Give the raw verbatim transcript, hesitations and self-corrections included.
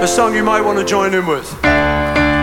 a song you might want to join in with.